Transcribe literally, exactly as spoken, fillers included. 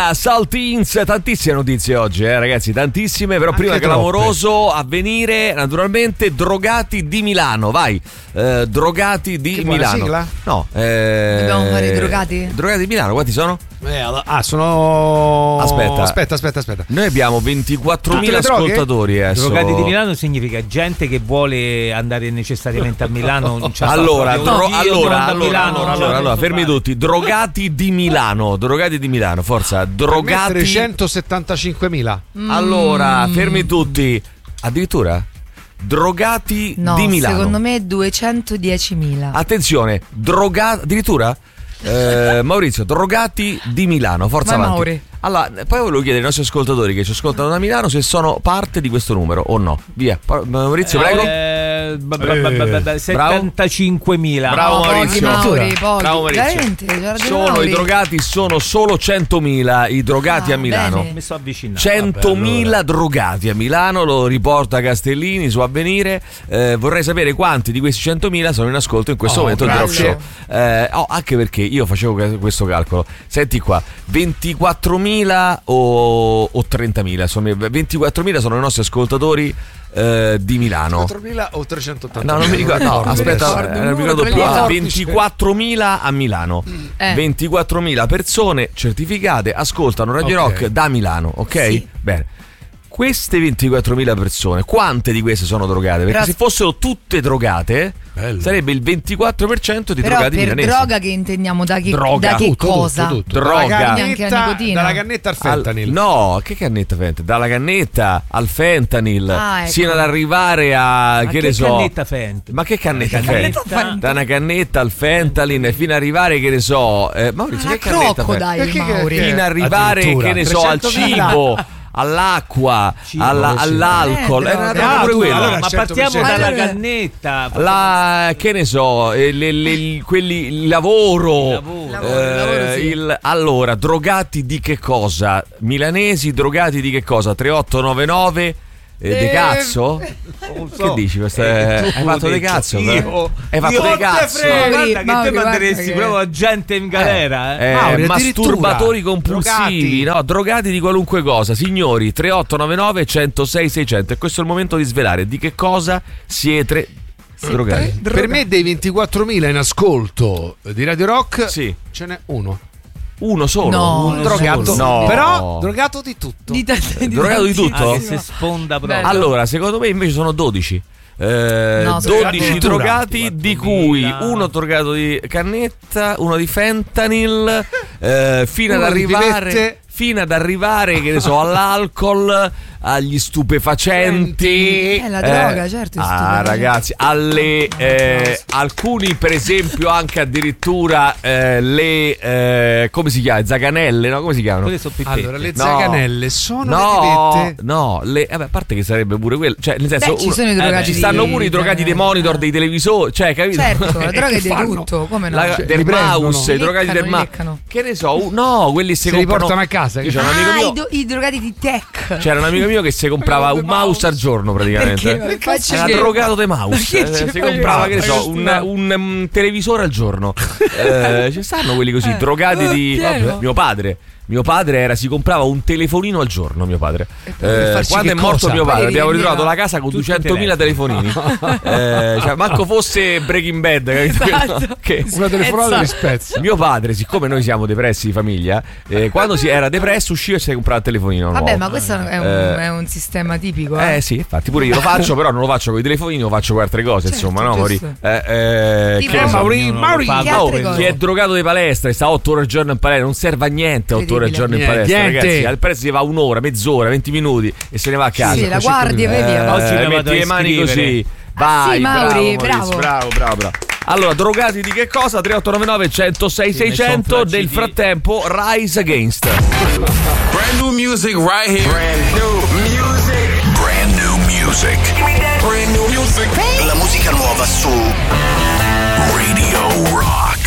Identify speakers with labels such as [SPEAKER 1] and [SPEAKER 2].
[SPEAKER 1] Sia, Saltins, tantissime notizie oggi, eh, ragazzi, tantissime. Però
[SPEAKER 2] Anche
[SPEAKER 1] prima
[SPEAKER 2] troppe.
[SPEAKER 1] clamoroso a venire, naturalmente, drogati di Milano. Vai, eh, drogati di
[SPEAKER 2] Che buona
[SPEAKER 1] Milano.
[SPEAKER 2] sigla?
[SPEAKER 1] No, eh,
[SPEAKER 3] Dobbiamo fare i drogati?
[SPEAKER 1] Drogati di Milano, quanti sono?
[SPEAKER 2] Eh, allora- ah, sono.
[SPEAKER 1] Aspetta.
[SPEAKER 2] aspetta, aspetta, aspetta.
[SPEAKER 1] Noi abbiamo ventiquattromila
[SPEAKER 2] Tutte le droghe?
[SPEAKER 1] ascoltatori. Adesso.
[SPEAKER 4] Drogati di Milano significa gente che vuole andare necessariamente a Milano. Non c'ha
[SPEAKER 1] Allora,
[SPEAKER 4] fatto-
[SPEAKER 1] dro-
[SPEAKER 4] Io
[SPEAKER 1] allora,
[SPEAKER 4] devo andare a
[SPEAKER 1] allora,
[SPEAKER 4] Milano,
[SPEAKER 1] allora,
[SPEAKER 4] non
[SPEAKER 1] allora,
[SPEAKER 4] ce la
[SPEAKER 1] allora,
[SPEAKER 4] posso
[SPEAKER 1] fermi
[SPEAKER 4] fare.
[SPEAKER 1] tutti. Drogati di Milano, drogati di Milano, forza, drogati.
[SPEAKER 2] trecentosettantacinquemila.
[SPEAKER 1] Allora, fermi tutti. Addirittura? Drogati
[SPEAKER 3] No,
[SPEAKER 1] di Milano.
[SPEAKER 3] secondo me duecentodiecimila.
[SPEAKER 1] Attenzione, drogati. Addirittura? Eh, Maurizio, drogati di Milano, forza
[SPEAKER 3] Vai,
[SPEAKER 1] avanti.
[SPEAKER 3] Mauri.
[SPEAKER 1] Allora, poi volevo chiedere ai nostri ascoltatori che ci ascoltano da Milano se sono parte di questo numero o no. Via, Pa- Maurizio, prego.
[SPEAKER 4] Eh, b- b- b- b- settantacinquemila.
[SPEAKER 1] Bravo,
[SPEAKER 3] No,
[SPEAKER 1] Maurizio.
[SPEAKER 3] pochi, Mauri, pochi.
[SPEAKER 1] Bravo, Maurizio.
[SPEAKER 3] Veramente, c'ha ragione
[SPEAKER 1] Sono
[SPEAKER 3] Mauri.
[SPEAKER 1] i drogati, sono solo centomila i drogati
[SPEAKER 3] Ah,
[SPEAKER 1] a Milano.
[SPEAKER 3] bene.
[SPEAKER 4] Mi sto avvicinando.
[SPEAKER 1] centomila
[SPEAKER 4] Vabbè,
[SPEAKER 1] drogati a Milano, lo riporta Castellini su Avvenire. Eh, vorrei sapere quanti di questi centomila sono in ascolto in questo
[SPEAKER 2] Oh,
[SPEAKER 1] momento del Rock
[SPEAKER 2] grazie.
[SPEAKER 1] Show. Eh, oh, anche perché io facevo que- questo calcolo. Senti qua, ventiquattromila o, o trentamila, insomma, ventiquattromila sono i nostri ascoltatori eh, di Milano.
[SPEAKER 2] quattromila o trecentottanta?
[SPEAKER 1] No, non mi ricordo. No, aspetta, eh, non mi ricordo più. Ah, ventiquattromila a Milano.
[SPEAKER 3] Eh.
[SPEAKER 1] ventiquattromila persone certificate ascoltano Radio
[SPEAKER 2] Ok.
[SPEAKER 1] Rock da Milano, ok?
[SPEAKER 3] Sì.
[SPEAKER 1] Bene. Queste ventiquattromila persone, quante di queste sono drogate? Perché
[SPEAKER 3] Però-
[SPEAKER 1] se fossero tutte drogate,
[SPEAKER 2] Bello.
[SPEAKER 1] sarebbe il ventiquattro per cento di
[SPEAKER 3] Però
[SPEAKER 1] drogati
[SPEAKER 3] per
[SPEAKER 1] milanesi.
[SPEAKER 3] droga che intendiamo da che,
[SPEAKER 1] Droga.
[SPEAKER 3] da che
[SPEAKER 2] Tutto,
[SPEAKER 3] cosa?
[SPEAKER 2] tutto, tutto.
[SPEAKER 1] Droga.
[SPEAKER 2] Dalla
[SPEAKER 3] Anche la
[SPEAKER 2] cannetta,
[SPEAKER 3] nicotina.
[SPEAKER 2] dalla cannetta al
[SPEAKER 1] Al-
[SPEAKER 2] fentanyl.
[SPEAKER 1] no, che cannetta fentanyl? Dalla cannetta al fentanyl,
[SPEAKER 3] Ah, ecco.
[SPEAKER 1] sino ad arrivare a
[SPEAKER 4] Ma
[SPEAKER 1] che,
[SPEAKER 4] che
[SPEAKER 1] ne so.
[SPEAKER 4] cannetta Fent?
[SPEAKER 1] Ma che cannetta
[SPEAKER 4] Cannetta
[SPEAKER 1] fentanyl?
[SPEAKER 3] Fent.
[SPEAKER 1] Da una cannetta al fentanyl fino ad arrivare, che ne so, eh, Maurizio,
[SPEAKER 3] La
[SPEAKER 1] che cannetta fentanyl?
[SPEAKER 3] crocodile,
[SPEAKER 2] Perché che-
[SPEAKER 3] Mauri.
[SPEAKER 2] che-
[SPEAKER 1] Fino ad arrivare,
[SPEAKER 2] Addirittura.
[SPEAKER 1] che ne so, al
[SPEAKER 2] trecentomila.
[SPEAKER 1] cibo, all'acqua,
[SPEAKER 4] Cibo,
[SPEAKER 1] alla-
[SPEAKER 4] sì.
[SPEAKER 1] all'alcol.
[SPEAKER 3] Eh,
[SPEAKER 1] Era una
[SPEAKER 3] droga.
[SPEAKER 1] droga
[SPEAKER 2] Ah,
[SPEAKER 1] pure
[SPEAKER 2] tu-
[SPEAKER 1] quella.
[SPEAKER 2] allora,
[SPEAKER 4] Ma
[SPEAKER 2] cento per
[SPEAKER 4] partiamo
[SPEAKER 2] cento.
[SPEAKER 4] dalla
[SPEAKER 3] Allora-
[SPEAKER 4] cannetta.
[SPEAKER 1] La, che ne so, eh, le- le- il- quelli, il lavoro,
[SPEAKER 4] Il lavoro.
[SPEAKER 1] eh,
[SPEAKER 3] Lavoro, il lavoro, sì.
[SPEAKER 1] il- allora, drogati di che cosa? Milanesi, drogati di che cosa? tremilaottocentonovantanove eh, de
[SPEAKER 2] Eh,
[SPEAKER 1] cazzo?
[SPEAKER 4] Non so.
[SPEAKER 1] Che dici? Questa
[SPEAKER 4] Eh,
[SPEAKER 1] è-
[SPEAKER 4] tu
[SPEAKER 1] hai fatto
[SPEAKER 4] hai
[SPEAKER 1] de
[SPEAKER 4] detto,
[SPEAKER 1] cazzo?
[SPEAKER 4] io-
[SPEAKER 1] però? Hai fatto
[SPEAKER 4] io
[SPEAKER 1] de
[SPEAKER 4] te
[SPEAKER 1] cazzo?
[SPEAKER 4] frega,
[SPEAKER 3] Mauri,
[SPEAKER 4] guarda che
[SPEAKER 3] Mauri,
[SPEAKER 4] te
[SPEAKER 3] guarda
[SPEAKER 4] manderesti
[SPEAKER 3] che-
[SPEAKER 4] proprio la gente in galera. Eh.
[SPEAKER 1] Eh,
[SPEAKER 2] Mauri,
[SPEAKER 1] masturbatori
[SPEAKER 2] addirittura.
[SPEAKER 1] compulsivi,
[SPEAKER 2] Drogati.
[SPEAKER 1] no? Drogati di qualunque cosa. Signori, tremilaottocentonovantanove centosei seicento. E questo è il momento di svelare di che cosa siete drogati.
[SPEAKER 2] Per me dei ventiquattromila in ascolto di Radio Rock
[SPEAKER 1] Sì.
[SPEAKER 2] ce n'è uno.
[SPEAKER 1] Uno solo?
[SPEAKER 3] No,
[SPEAKER 1] Un
[SPEAKER 3] non
[SPEAKER 2] Drogato.
[SPEAKER 3] solo.
[SPEAKER 1] No.
[SPEAKER 2] Però drogato di tutto.
[SPEAKER 3] Di, t- di
[SPEAKER 1] Drogato di
[SPEAKER 3] tantissimo.
[SPEAKER 1] tutto?
[SPEAKER 4] Ah, che si sfonda proprio.
[SPEAKER 3] Bello.
[SPEAKER 1] Allora, secondo me invece sono dodici. Eh,
[SPEAKER 3] No, sono
[SPEAKER 1] dodici
[SPEAKER 2] addirittura
[SPEAKER 1] drogati, di cui uno drogato di cannetta, uno di fentanyl, eh, fino ad
[SPEAKER 2] Uno di
[SPEAKER 1] arrivare
[SPEAKER 2] pipette.
[SPEAKER 1] fino ad arrivare, che ne so, all'alcol, agli stupefacenti.
[SPEAKER 3] Eh, la droga, certo, è
[SPEAKER 1] Ah,
[SPEAKER 3] stupefacente.
[SPEAKER 1] ragazzi, alle eh, alcuni, per esempio, anche addirittura eh, le eh, come si chiama? Zaganelle, no? Come si chiamano?
[SPEAKER 4] Quelle sono pippette.
[SPEAKER 2] Allora, le
[SPEAKER 1] No.
[SPEAKER 2] zaganelle sono
[SPEAKER 1] No,
[SPEAKER 2] le pipette.
[SPEAKER 1] no, le, vabbè, a parte che sarebbe pure quello, cioè nel senso,
[SPEAKER 3] Beh, ci
[SPEAKER 1] uno-
[SPEAKER 3] sono i drogati
[SPEAKER 1] ci
[SPEAKER 3] di-
[SPEAKER 1] stanno pure i drogati dei monitor, dei televisori, cioè, capito?
[SPEAKER 3] Certo, la droga è
[SPEAKER 2] Che
[SPEAKER 3] di
[SPEAKER 2] fanno?
[SPEAKER 3] tutto, come no?
[SPEAKER 1] La-
[SPEAKER 2] Cioè,
[SPEAKER 1] del
[SPEAKER 2] li prendono.
[SPEAKER 1] mouse, i
[SPEAKER 3] Li
[SPEAKER 1] drogati
[SPEAKER 3] leccano,
[SPEAKER 1] del
[SPEAKER 3] li
[SPEAKER 1] mouse.
[SPEAKER 3] leccano.
[SPEAKER 1] Che ne so, uh, no, quelli si
[SPEAKER 2] Se li
[SPEAKER 1] comprano.
[SPEAKER 2] portano a casa.
[SPEAKER 1] Io c'era un amico
[SPEAKER 3] Ah,
[SPEAKER 1] mio,
[SPEAKER 3] i, do- i drogati di tech.
[SPEAKER 1] c'era un amico mio che si comprava un mouse al giorno praticamente.
[SPEAKER 3] Perché? Faccio
[SPEAKER 1] Era
[SPEAKER 3] che-
[SPEAKER 1] drogato dei
[SPEAKER 3] Ma
[SPEAKER 1] mouse.
[SPEAKER 3] che
[SPEAKER 1] Eh,
[SPEAKER 3] ci
[SPEAKER 1] si
[SPEAKER 3] fai
[SPEAKER 1] comprava,
[SPEAKER 3] fare?
[SPEAKER 1] che ne so, un, un, um, televisore al giorno. Eh, ci stanno quelli così,
[SPEAKER 3] Eh.
[SPEAKER 1] drogati di.
[SPEAKER 3] Pieno.
[SPEAKER 1] Mio padre. Mio padre era, si comprava un telefonino al giorno, mio padre.
[SPEAKER 2] per
[SPEAKER 1] Eh,
[SPEAKER 2] farci
[SPEAKER 1] quando
[SPEAKER 2] che
[SPEAKER 1] è morto
[SPEAKER 2] cosa?
[SPEAKER 1] mio padre,
[SPEAKER 3] Poi
[SPEAKER 1] abbiamo
[SPEAKER 3] rivendeva
[SPEAKER 1] ritrovato la casa con
[SPEAKER 4] tutti i
[SPEAKER 1] duecentomila telefonini. Eh, cioè, manco fosse Breaking Bad, capito?
[SPEAKER 3] Esatto.
[SPEAKER 1] Che-
[SPEAKER 2] Una telefonata
[SPEAKER 3] Spezza.
[SPEAKER 2] li spezza.
[SPEAKER 1] mio padre, siccome noi siamo depressi di famiglia, eh, quando si era depresso usciva e si comprava il telefonino
[SPEAKER 3] Vabbè,
[SPEAKER 1] nuovo.
[SPEAKER 3] ma questo è un,
[SPEAKER 1] Eh,
[SPEAKER 3] è un sistema tipico. Eh.
[SPEAKER 1] Eh sì, infatti pure io lo faccio, però non lo faccio con i telefonini, lo faccio con altre cose,
[SPEAKER 3] Certo,
[SPEAKER 1] insomma, no, Mauri?
[SPEAKER 3] giusto.
[SPEAKER 1] Eh, eh,
[SPEAKER 3] Tipo-
[SPEAKER 1] che ne so,
[SPEAKER 2] Mauri,
[SPEAKER 4] ognuno lo
[SPEAKER 2] Mauri.
[SPEAKER 4] fa.
[SPEAKER 3] Che altre
[SPEAKER 1] Oh,
[SPEAKER 3] cose?
[SPEAKER 1] chi è drogato di palestra e sta otto ore al giorno in palestra, non serve a niente otto ore al giorno in
[SPEAKER 2] Niente.
[SPEAKER 1] palestra,
[SPEAKER 2] Niente.
[SPEAKER 1] ragazzi. Al palestra si va un'ora, mezz'ora, venti minuti e se ne va a casa.
[SPEAKER 3] Sì, la
[SPEAKER 2] così
[SPEAKER 3] guardi e
[SPEAKER 2] come-
[SPEAKER 3] vai via.
[SPEAKER 4] Oggi mi
[SPEAKER 1] Eh,
[SPEAKER 4] vado
[SPEAKER 1] metti
[SPEAKER 4] a
[SPEAKER 1] le mani
[SPEAKER 4] iscrivere.
[SPEAKER 1] così.
[SPEAKER 3] Ah,
[SPEAKER 1] Vai,
[SPEAKER 3] sì, Mauri,
[SPEAKER 1] bravo, Maurizio,
[SPEAKER 3] bravo.
[SPEAKER 1] bravo, bravo, bravo. Allora, drogati di che cosa? tre otto nove nove centosei
[SPEAKER 4] Sì,
[SPEAKER 1] seicento.
[SPEAKER 4] messo un
[SPEAKER 1] Nel
[SPEAKER 4] flash
[SPEAKER 1] frattempo, Rise Against.
[SPEAKER 5] Brand new music right here. Brand new music. Brand new music. Brand new music. La musica nuova su Radio Rock.